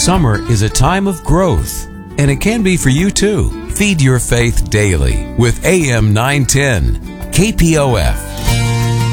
Summer is a time of growth, and it can be for you too. Feed your faith daily with AM 910, KPOF.